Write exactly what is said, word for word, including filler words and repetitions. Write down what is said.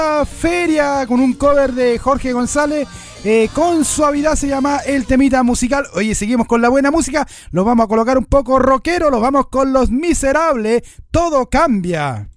Feria con un cover de Jorge González. Eh, con suavidad se llama el temita musical. Oye, seguimos con la buena música. Los vamos a colocar un poco rockero. Los vamos con Los Miserables. Todo cambia.